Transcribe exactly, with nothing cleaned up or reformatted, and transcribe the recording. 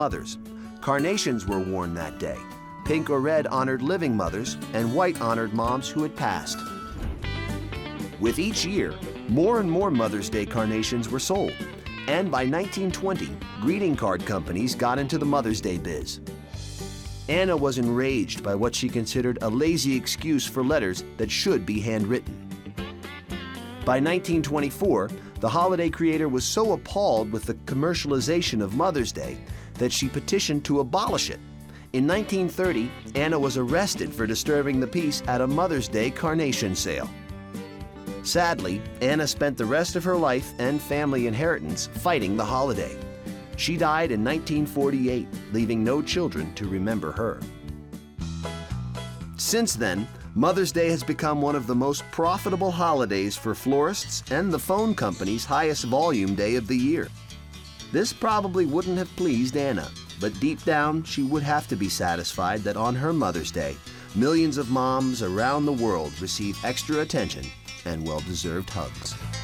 mothers. Carnations were worn that day. Pink or red honored living mothers, and white honored moms who had passed. With each year, more and more Mother's Day carnations were sold. And by nineteen twenty, greeting card companies got into the Mother's Day biz. Anna was enraged by what she considered a lazy excuse for letters that should be handwritten. By nineteen twenty-four, the holiday creator was so appalled with the commercialization of Mother's Day that she petitioned to abolish it. In nineteen thirty, Anna was arrested for disturbing the peace at a Mother's Day carnation sale. Sadly, Anna spent the rest of her life and family inheritance fighting the holiday. She died in nineteen forty-eight, leaving no children to remember her. Since then, Mother's Day has become one of the most profitable holidays for florists and the phone company's highest volume day of the year. This probably wouldn't have pleased Anna, but deep down she would have to be satisfied that on her Mother's Day, millions of moms around the world receive extra attention and well-deserved hugs.